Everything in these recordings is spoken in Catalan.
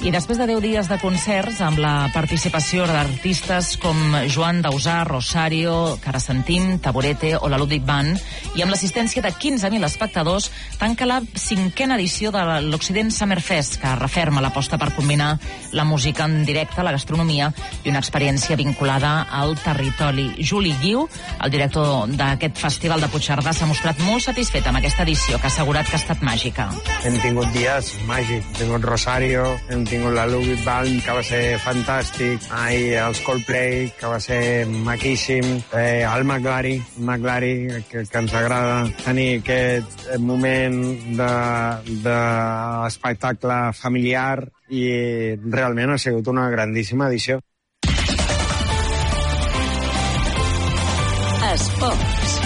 I després de 10 dies de concerts, amb la participació d'artistes com Joan Dausà, Rosario, Cara Sentim, Taburete o la Ludwig Band, i amb l'assistència de 15.000 espectadors, tanca la 5a edició de l'Occident Summer Fest, que referma l'aposta per combinar la música en directe, la gastronomia i una experiència vinculada al territori. Juli Guiu, el director d'aquest festival de Puigcerdà, s'ha mostrat molt satisfet amb aquesta edició, que ha assegurat que ha estat màgica. Hem tingut dies màgics, hem tingut Rosario, hem tingut la Ludwig Band, que va ser fantàstic, els Coldplay, que va ser maquíssim, el McLary, que ens agrada tenir aquest moment d'espectacle familiar, i realment ha sigut una grandíssima edició. Esports.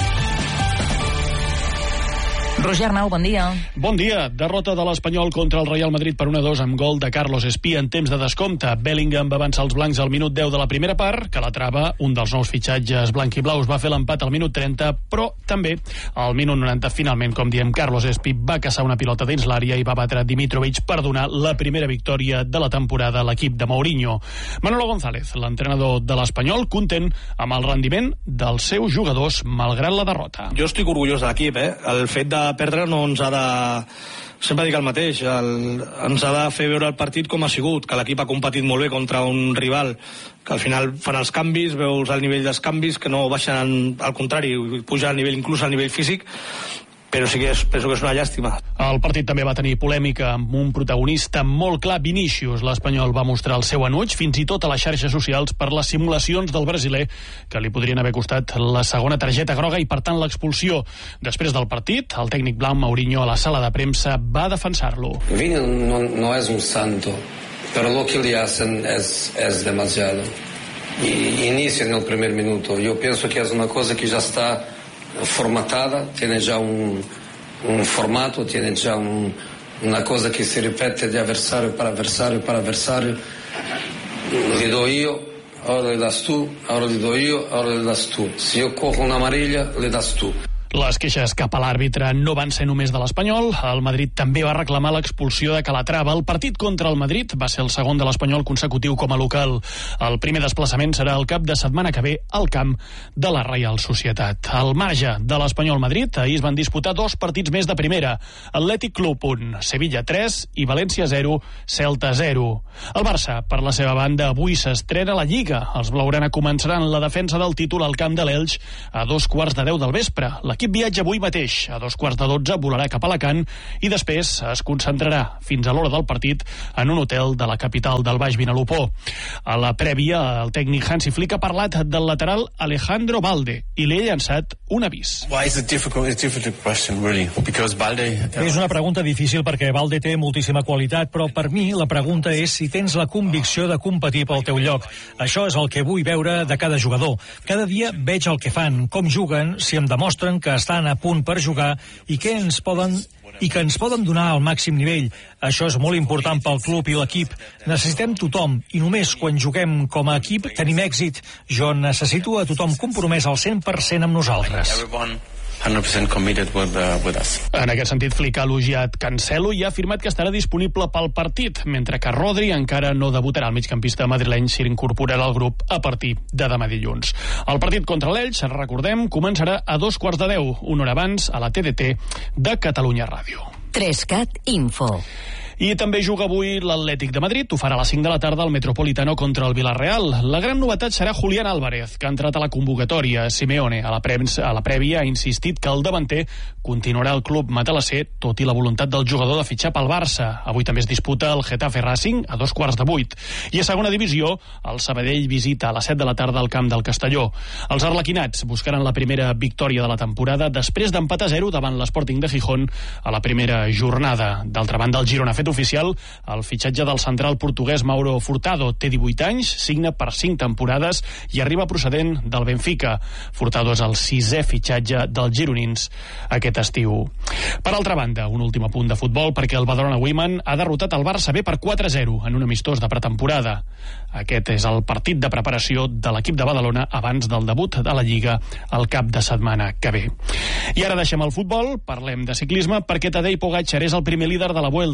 Roger Arnau, bon dia. Bon dia. Derrota de l'Espanyol contra el Real Madrid per 1-2 amb gol de Carlos Espí en temps de descompte. Bellingham va avançar els blancs al minut 10 de la primera part. Calatrava, un dels nous fitxatges blanquiblaus, va fer l'empat al minut 30, però també al minut 90, finalment, com diem, Carlos Espí va caçar una pilota dins l'àrea i va batre Dimitrovic per donar la primera victòria de la temporada a l'equip de Mourinho. Manolo González, l'entrenador de l'Espanyol, content amb el rendiment dels seus jugadors malgrat la derrota. Jo estic orgullós de l'equip, El fet de perdre no ens ha de... Sempre dic el mateix, ens ha de fer veure el partit com ha sigut, que l'equip ha competit molt bé contra un rival que al final fan els canvis, veus el nivell dels canvis, que no baixen, al contrari, puja al nivell, inclús al nivell físic, però sí que penso que és una llàstima. El partit també va tenir polèmica amb un protagonista molt clar, Vinícius. L'Espanyol va mostrar el seu enuig fins i tot a les xarxes socials per les simulacions del brasiler, que li podrien haver costat la segona targeta groga i, per tant, l'expulsió. Després del partit, el tècnic blanc Mourinho a la sala de premsa va defensar-lo. Vini no es un santo, pero lo que le hacen es demasiado. Y inicia en el primer minuto. Yo pienso que es una cosa que ya está formatada, tiene ya un formato, tiene ya una cosa que se repite de adversario para adversario para adversario. Le doy yo, ahora le das tú, ahora le doy yo, ahora le das tú. Si yo cojo una amarilla, le das tú. Les queixes cap a l'àrbitre no van ser només de l'Espanyol. El Madrid també va reclamar l'expulsió de Calatrava. El partit contra el Madrid va ser el segon de l'Espanyol consecutiu com a local. El primer desplaçament serà el cap de setmana que ve al camp de la Reial Societat. Al marge de l'Espanyol-Madrid, ahir es van disputar 2 partits més de primera. Atlètic Club 1, Sevilla 3 i València 0, Celta 0. El Barça, per la seva banda, avui s'estrena la Lliga. Els blaugrana començaran la defensa del títol al camp de l'Elx a 2:15 del vespre. L'equip viatja avui mateix. A 2:15 volarà cap a Alacant i després es concentrarà fins a l'hora del partit en un hotel de la capital del Baix Vinalopó. A la prèvia, el tècnic Hansi Flick ha parlat del lateral Alejandro Balde i li ha llançat un avís. És una pregunta difícil perquè Balde té moltíssima qualitat, però per mi la pregunta és si tens la convicció de competir pel teu lloc. Això és el que vull veure de cada jugador. Cada dia veig el que fan, com juguen, si em demostren que estan a punt per jugar i que ens poden donar al màxim nivell. Això és molt important pel club i l'equip. Necessitem tothom i només quan juguem com a equip tenim èxit. Jo necessito a tothom compromès al 100% amb nosaltres. 100% committed with us. En aquest sentit, Flick ha elogiat Cancelo i ha afirmat que estarà disponible pel partit, mentre que Rodri encara no debutarà. El migcampista madrileny s'incorporarà al grup a partir de demà dilluns. El partit contra l'Elx, recordem, començarà a 2:15, una hora abans, a la TDT de Catalunya Ràdio. 3CAT Info. I també juga avui l'Atlètic de Madrid. Ho farà a les 5 de la tarda al Metropolitano contra el Villarreal. La gran novetat serà Julián Álvarez, que ha entrat a la convocatòria. Simeone, a la prèvia, ha insistit que el davanter continuarà al club matalasser, tot i la voluntat del jugador de fitxar pel Barça. Avui també es disputa el Getafe Racing a 7:15. I a segona divisió, el Sabadell visita a les 7 de la tarda al camp del Castelló. Els arlequinats buscaran la primera victòria de la temporada després d'empatar 0 davant l'Sporting de Gijón a la primera jornada. D'altra banda, el Girona ha fet oficial el fitxatge del central portuguès Mauro Furtado. Té 18 anys, signa per 5 temporades i arriba procedent del Benfica. Furtado és el 6è fitxatge dels gironins aquest estiu. Per altra banda, un últim apunt de futbol perquè el Badalona Women ha derrotat el Barça B per 4-0 en un amistós de pretemporada. Aquest és el partit de preparació de l'equip de Badalona abans del debut de la Lliga el cap de setmana que ve. I ara deixem el futbol, parlem de ciclisme perquè Tadej Pogačar és el primer líder de la Vuelta després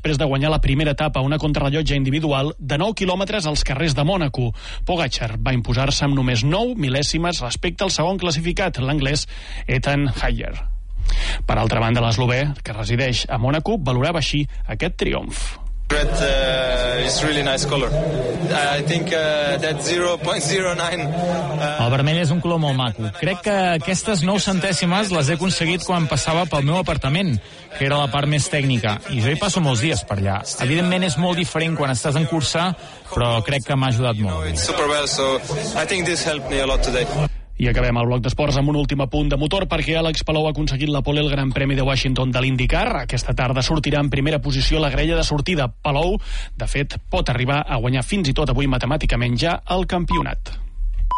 després de guanyar la primera etapa, una contrarellotge individual de 9 quilòmetres als carrers de Mònaco. Pogačar va imposar-se amb només 9 mil·lèsimes respecte al segon classificat, l'anglès Ethan Hayer. Per altra banda, l'eslovè, que resideix a Mònaco, valorava així aquest triomf. Red is really nice color. I think that 0.09 El vermell és un color molt maco. Crec que aquestes 9 centèsimes les he aconseguit quan passava pel meu apartament, que era la part més tècnica, i jo hi passo molts dies per allà. Evidentment és molt diferent quan estàs en cursa, però crec que m'ha ajudat molt. it's super well, so I think this helped me a lot today. I acabem el bloc d'esports amb un últim apunt de motor perquè Àlex Palou ha aconseguit la pole al Gran Premi de Washington de l'IndyCar. Aquesta tarda sortirà en primera posició la grella de sortida. Palou, de fet, pot arribar a guanyar fins i tot avui matemàticament ja el campionat.